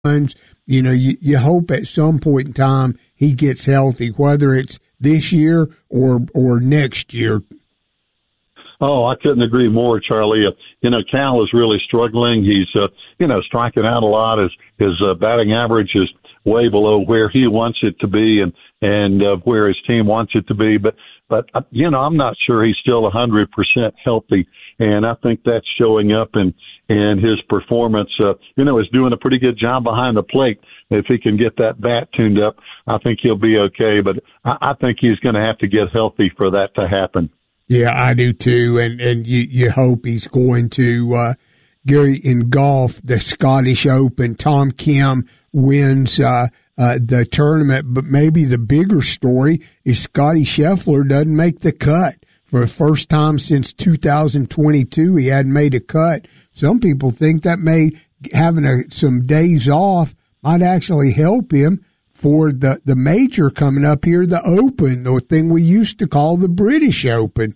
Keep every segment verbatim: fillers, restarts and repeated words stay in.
runs. You know, you, you hope at some point in time he gets healthy, whether it's this year or or next year. Oh, I couldn't agree more, Charlie. Uh, you know, Cal is really struggling. He's, uh, you know, striking out a lot. His, his uh, batting average is way below where he wants it to be and, and, uh, where his team wants it to be. But, but, uh, you know, I'm not sure he's still a hundred percent healthy. And I think that's showing up in, in his performance. Uh, you know, he's doing a pretty good job behind the plate. If he can get that bat tuned up, I think he'll be okay. But I, I think he's going to have to get healthy for that to happen. Yeah, I do too, and and you, you hope he's going to. Uh, Gary, in golf, the Scottish Open, Tom Kim wins uh, uh, the tournament, but maybe the bigger story is Scottie Scheffler doesn't make the cut. For the first time since two thousand twenty-two, he hadn't made a cut. Some people think that may having a, some days off might actually help him for the, the major coming up here, the Open, the thing we used to call the British Open.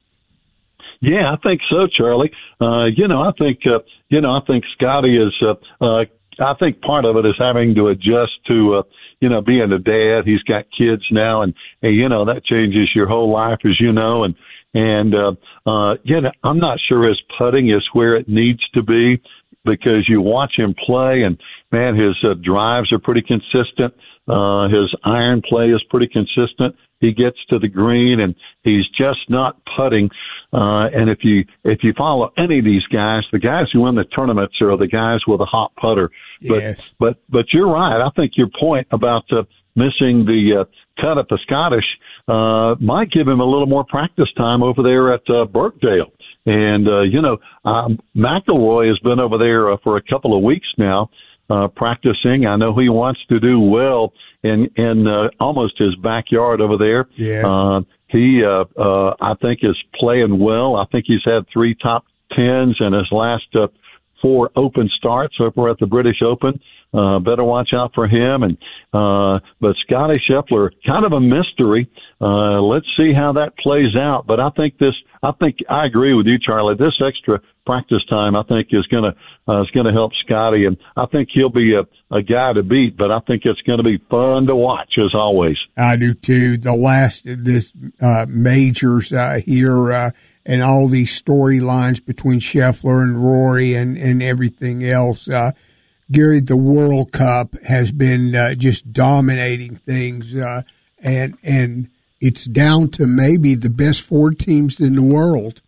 Yeah, I think so, Charlie. Uh, you know, I think, uh, you know, I think Scotty is, uh, uh, I think part of it is having to adjust to, uh, you know, being a dad. He's got kids now and, and, you know, that changes your whole life, as you know. And, and, uh, uh, you know, I'm not sure his putting is where it needs to be because you watch him play and man, his uh, drives are pretty consistent. Uh, his iron play is pretty consistent. He gets to the green and he's just not putting. Uh, and if you, if you follow any of these guys, the guys who win the tournaments are the guys with a hot putter. But, yes. but, but you're right. I think your point about, uh, missing the, uh, cut at the Scottish, uh, might give him a little more practice time over there at, uh, Birkdale. And, uh, you know, um, McIlroy has been over there uh, for a couple of weeks now. Uh, practicing. I know he wants to do well in, in, uh, almost his backyard over there. Yeah. Uh, he, uh, uh, I think is playing well. I think he's had three top tens in his last, uh, four open starts over at the British Open. Uh, better watch out for him. And, uh, but Scottie Scheffler, kind of a mystery. Uh, let's see how that plays out. But I think this, I think I agree with you, Charlie. This extra practice time, I think is going to, uh, is going to help Scottie. And I think he'll be a, a guy to beat, but I think it's going to be fun to watch as always. I do too. The last, this, uh, majors, uh, here, uh, and all these storylines between Scheffler and Rory and, and everything else, uh, Gary, the World Cup has been uh, just dominating things, uh, and and it's down to maybe the best four teams in the world.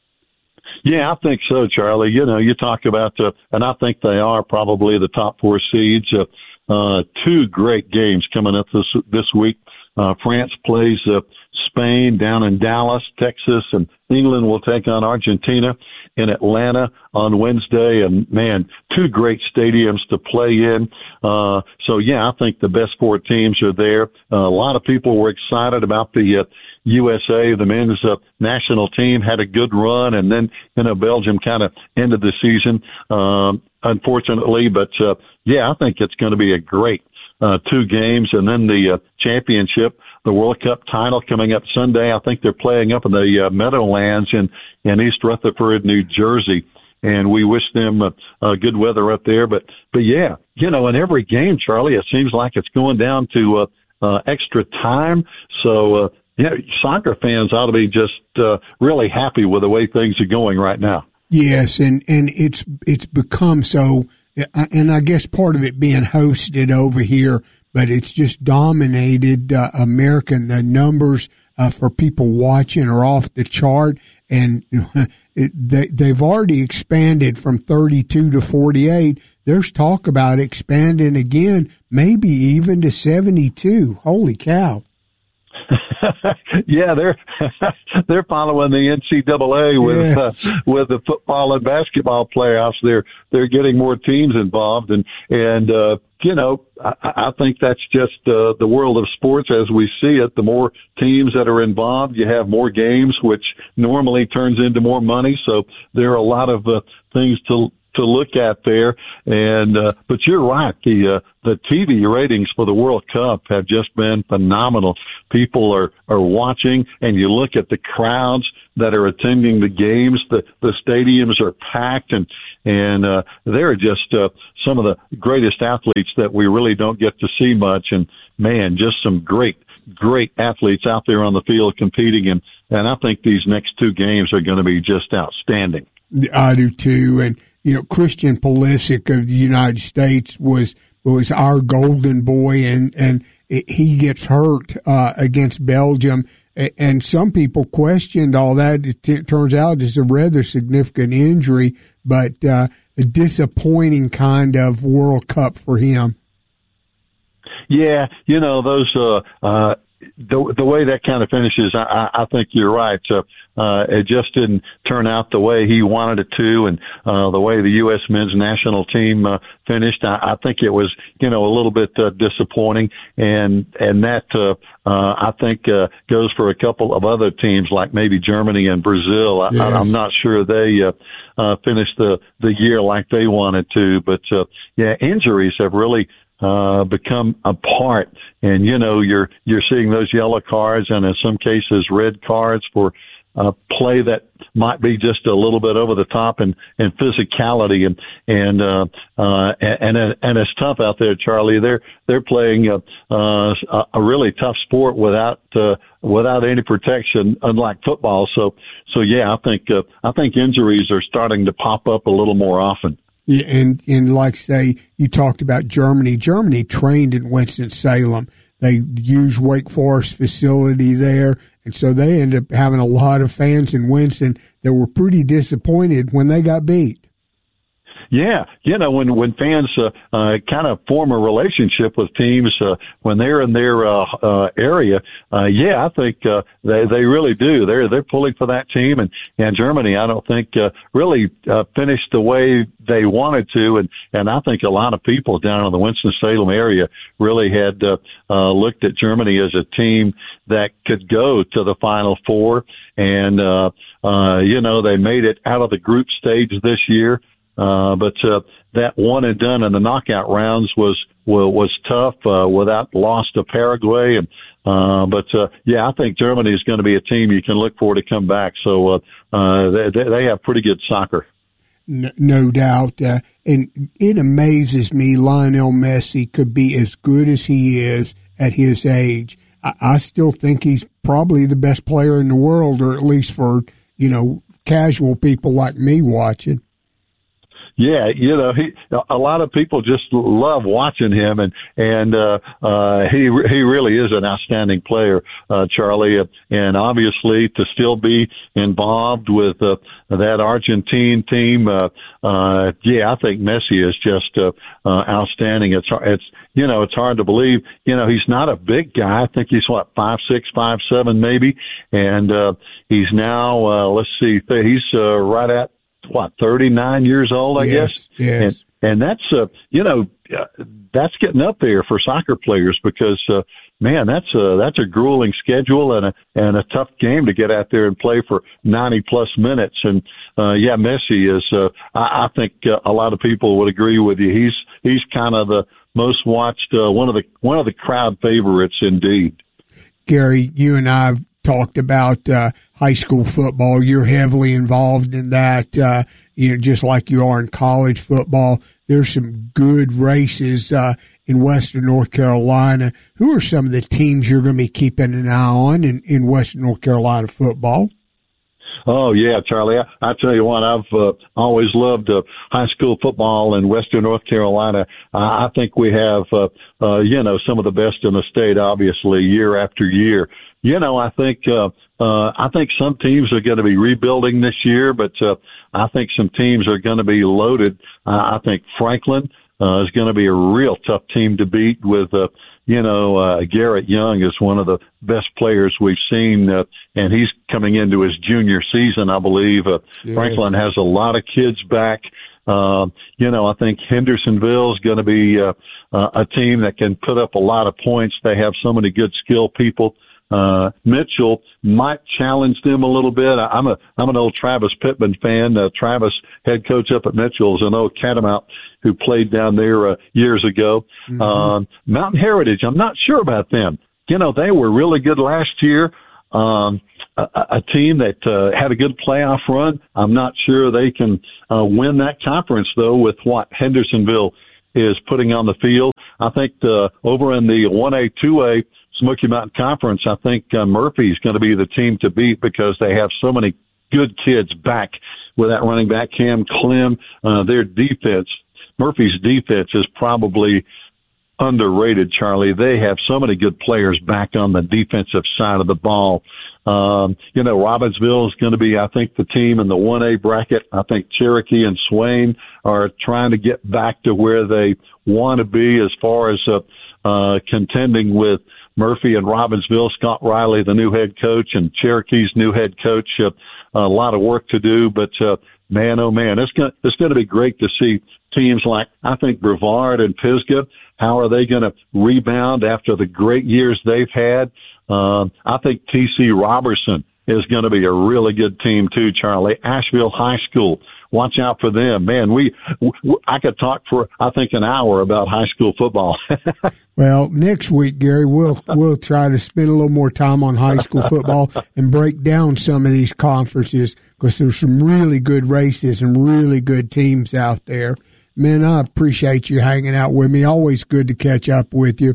Yeah, I think so, Charlie. You know, you talk about, uh, and I think they are probably the top four seeds. Uh, uh, two great games coming up this this week. Uh, France plays uh, Spain down in Dallas, Texas, and England will take on Argentina in Atlanta on Wednesday. And man, two great stadiums to play in. Uh, so yeah, I think the best four teams are there. Uh, a lot of people were excited about the, uh, U S A, the men's uh, national team had a good run, and then, you know, Belgium kind of ended the season, um, unfortunately. But, uh, yeah, I think it's going to be a great, uh, two games. And then the, uh, championship, the World Cup title coming up Sunday. I think they're playing up in the, uh, Meadowlands in, in East Rutherford, New Jersey. And we wish them, uh, uh, good weather up there. But, but yeah, you know, in every game, Charlie, it seems like it's going down to, uh, uh, extra time. So, uh, yeah, soccer fans ought to be just uh, really happy with the way things are going right now. Yes, and, and it's it's become so, and I guess part of it being hosted over here, but it's just dominated uh, American. The numbers uh, for people watching are off the chart, and it, they, they've already expanded from thirty-two to forty-eight. There's talk about expanding again, maybe even to seventy-two. Holy cow. Yeah, they're they're following the N C double A with yeah. uh, with the football and basketball playoffs. They're they're getting more teams involved, and and uh, you know I, I think that's just uh, the world of sports as we see it. The more teams that are involved, you have more games, which normally turns into more money. So there are a lot of uh, things to. to look at there. And, uh, but you're right. The, uh, the T V ratings for the World Cup have just been phenomenal. People are, are watching, and you look at the crowds. that are attending the games. The, the stadiums are packed, and, and, uh, they're just, uh, some of the greatest athletes that we really don't get to see much. And man, just some great, great athletes out there on the field competing. And, and I think these next two games are going to be just outstanding. I do too. And, you know, Christian Pulisic of the United States was, was our golden boy, and, and it, he gets hurt, uh, against Belgium. And some people questioned all that. It t- turns out it's a rather significant injury, but uh, a disappointing kind of World Cup for him. Yeah, you know, those uh, uh, the the way that kind of finishes, I, I think you're right. Uh, uh, it just didn't turn out the way he wanted it to, and uh, the way the U S men's national team uh, finished, I, I think it was, you know, a little bit uh, disappointing, and and that uh, uh, I think uh, goes for a couple of other teams like maybe Germany and Brazil. I, yes. I, I'm not sure they uh, uh, finished the the year like they wanted to, but uh, yeah, injuries have really uh, become a part. And, you know, you're, you're seeing those yellow cards and in some cases red cards for, uh, play that might be just a little bit over the top and, and physicality. And, and, uh, uh, and, and, and it's tough out there, Charlie. They're, they're playing, uh, uh, a really tough sport without, uh, without any protection, unlike football. So, so yeah, I think, uh, I think injuries are starting to pop up a little more often. Yeah, and, and like say, you talked about Germany. Germany trained in Winston-Salem. They use Wake Forest facility there, and so they ended up having a lot of fans in Winston that were pretty disappointed when they got beat. Yeah, you know, when when fans uh, uh, kind of form a relationship with teams uh, when they're in their uh, uh, area, uh, yeah, I think uh, they they really do. They're they're pulling for that team, and and Germany, I don't think uh, really uh, finished the way they wanted to, and and I think a lot of people down in the Winston-Salem area really had uh, uh, looked at Germany as a team that could go to the Final Four, and uh, uh, you know, they made it out of the group stage this year. Uh, but, uh, that one and done in the knockout rounds was, was, was tough, uh, without loss to Paraguay. And, uh, but, uh, yeah, I think Germany is going to be a team you can look for to come back. So, uh, uh, they, they have pretty good soccer. No, no doubt. Uh, and it amazes me Lionel Messi could be as good as he is at his age. I, I still think he's probably the best player in the world, or at least for, you know, casual people like me watching. Yeah, you know, he, a lot of people just love watching him, and, and, uh, uh, he, he really is an outstanding player, uh, Charlie, and obviously to still be involved with, uh, that Argentine team, uh, uh, yeah, I think Messi is just, uh, uh, outstanding. It's, it's, you know, it's hard to believe, you know, he's not a big guy. I think he's what, five, six, five, seven maybe. And, uh, he's now, uh, let's see, he's, uh, right at, what, thirty-nine years old, I yes, guess? Yes. And, and that's, uh, you know, uh, that's getting up there for soccer players because, uh, man, that's a, that's a grueling schedule and a, and a tough game to get out there and play for ninety plus minutes. And, uh, yeah, Messi is, uh, I, I think uh, a lot of people would agree with you. He's, he's kind of the most watched, uh, one of the, one of the crowd favorites indeed. Gary, you and I talked about uh, high school football. You're heavily involved in that, uh, you know, just like you are in college football. There's some good races uh, in Western North Carolina. Who are some of the teams you're going to be keeping an eye on in, in Western North Carolina football? Oh, yeah, Charlie. I, I tell you what, I've uh, always loved uh, high school football in Western North Carolina. Uh, I think we have, uh, uh, you know, some of the best in the state, obviously, year after year. You know, I think, uh, uh, I think some teams are going to be rebuilding this year, but, uh, I think some teams are going to be loaded. Uh, I think Franklin, uh, is going to be a real tough team to beat with, uh, you know, uh, Garrett Young is one of the best players we've seen, uh, and he's coming into his junior season, I believe. Uh, yes. Franklin has a lot of kids back. Um, you know, I think Hendersonville is going to be, uh, uh, a team that can put up a lot of points. They have so many good skill people. Uh, Mitchell might challenge them a little bit. I, I'm a, I'm an old Travis Pittman fan. Uh, Travis, head coach up at Mitchell, is an old Catamount who played down there, uh, years ago. Mm-hmm. Um, Mountain Heritage, I'm not sure about them. You know, they were really good last year. Um, a, a team that uh, had a good playoff run. I'm not sure they can uh, win that conference, though, with what Hendersonville is putting on the field. I think the, over in the one A, two A Smoky Mountain Conference, I think uh, Murphy's going to be the team to beat because they have so many good kids back with that running back, Cam Clem. Uh, their defense, Murphy's defense is probably underrated, Charlie. They have so many good players back on the defensive side of the ball. Um, you know, Robbinsville is going to be, I think, the team in the one A bracket. I think Cherokee and Swain are trying to get back to where they want to be as far as uh, uh, contending with Murphy and Robbinsville. Scott Riley, the new head coach, and Cherokee's new head coach. Uh, a lot of work to do, but uh, man, oh man, it's going it's going to be great to see teams like, I think, Brevard and Pisgah. How are they going to rebound after the great years they've had? Um, I think T C Robertson is going to be a really good team too, Charlie. Asheville High School, watch out for them. Man, we, w- I could talk for, I think, an hour about high school football. Well, next week, Gary, we'll we'll try to spend a little more time on high school football and break down some of these conferences because there's some really good races and really good teams out there. Man, I appreciate you hanging out with me. Always good to catch up with you.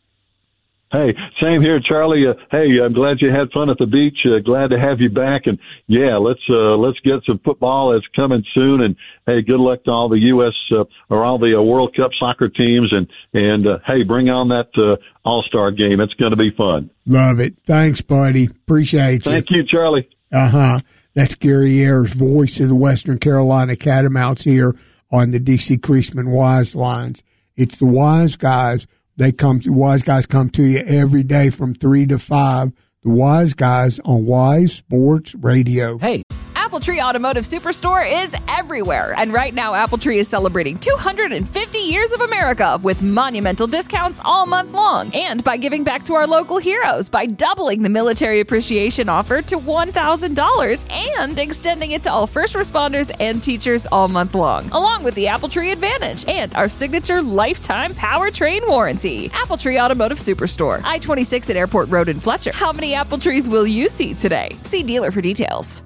Hey, same here, Charlie. Uh, hey, I'm glad you had fun at the beach. Uh, glad to have you back. And yeah, let's uh, let's get some football. It's coming soon. And hey, good luck to all the U S uh, or all the uh, World Cup soccer teams. And and uh, hey, bring on that uh, All-Star game. It's going to be fun. Love it. Thanks, buddy. Appreciate you. Thank you, Charlie. Uh huh. That's Gary Ayers, voice of the Western Carolina Catamounts here on the D C Creasman Wise Lines. It's the Wise Guys. They come to, Wise Guys come to you every day from three to five. The Wise Guys on Wise Sports Radio. Hey. AppleTree Automotive Superstore is everywhere. And right now, AppleTree is celebrating two hundred fifty years of America with monumental discounts all month long. And by giving back to our local heroes by doubling the military appreciation offer to one thousand dollars and extending it to all first responders and teachers all month long, along with the AppleTree Advantage and our signature lifetime powertrain warranty. AppleTree Automotive Superstore, I twenty-six at Airport Road in Fletcher. How many Apple trees will you see today? See dealer for details.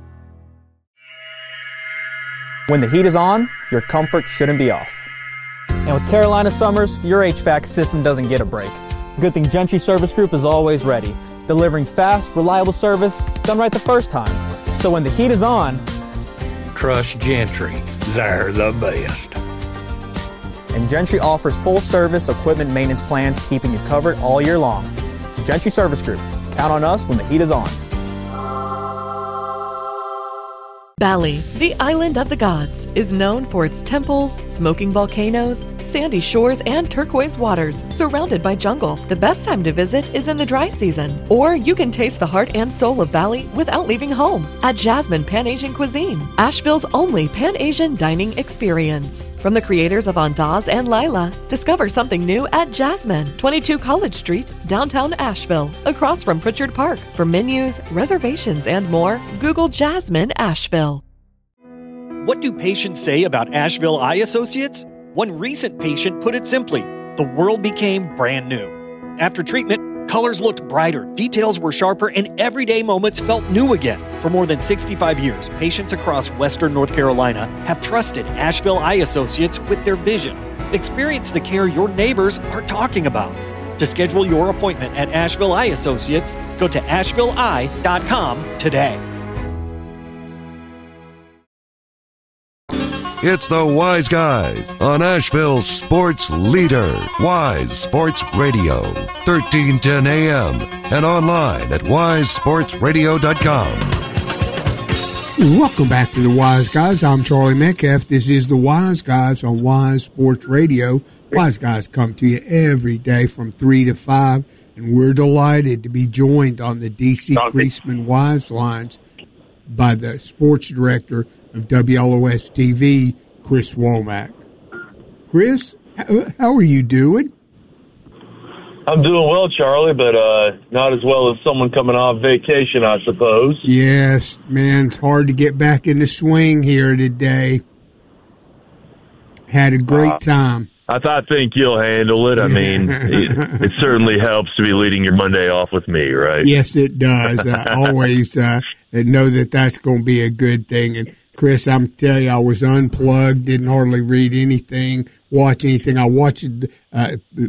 When the heat is on, your comfort shouldn't be off. And with Carolina summers, your H V A C system doesn't get a break. Good thing Gentry Service Group is always ready, delivering fast, reliable service done right the first time. So when the heat is on, trust Gentry. They're the best. And Gentry offers full service equipment maintenance plans, keeping you covered all year long. Gentry Service Group. Count on us when the heat is on. Bali, the island of the gods, is known for its temples, smoking volcanoes, sandy shores, and turquoise waters, surrounded by jungle. The best time to visit is in the dry season. Or you can taste the heart and soul of Bali without leaving home at Jasmine Pan-Asian Cuisine, Asheville's only Pan-Asian dining experience. From the creators of Andaz and Lila, discover something new at Jasmine, twenty-two College Street, downtown Asheville, across from Pritchard Park. For menus, reservations, and more, Google Jasmine Asheville. What do patients say about Asheville Eye Associates? One recent patient put it simply, the world became brand new. After treatment, colors looked brighter, details were sharper, and everyday moments felt new again. For more than sixty-five years, patients across Western North Carolina have trusted Asheville Eye Associates with their vision. Experience the care your neighbors are talking about. To schedule your appointment at Asheville Eye Associates, go to asheville eye dot com today. It's the Wise Guys on Asheville's sports leader, Wise Sports Radio, thirteen ten A M and online at wise sports radio dot com. Welcome back to the Wise Guys. I'm Charlie Metcalf. This is the Wise Guys on Wise Sports Radio. Wise Guys come to you every day from three to five, and we're delighted to be joined on the D C Creasman Wise Lines by the sports director of W L O S T V, Chris Womack. Chris, how are you doing? I'm doing well, Charlie, but uh, not as well as someone coming off vacation, I suppose. Yes, man, it's hard to get back in the swing here today. Had a great uh, time. I, I think you'll handle it. I mean, it, it certainly helps to be leading your Monday off with me, right? Yes, it does. I always uh, know that that's going to be a good thing. And Chris, I'm telling you, I was unplugged, didn't hardly read anything, watch anything. I watched uh,